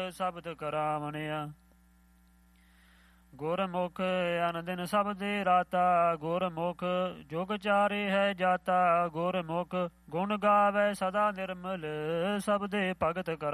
ਸ਼ਬਦ ਕਰਾਵਣਿਆ। ਗੁਰਮੁਖ ਅਨ ਦਿਨ ਸਬਦੇ ਰਾਤਾ, ਗੁਰਮੁਖ ਜੁਗ ਚਾਰੇ ਹੈ ਜਾਤਾ। ਗੁਰਮੁਖ ਗੁਣ ਗਾਵੈ ਸਦਾ ਨਿਰਮਲ, ਸਬਦੇ ਭਗਤ ਕਰਾ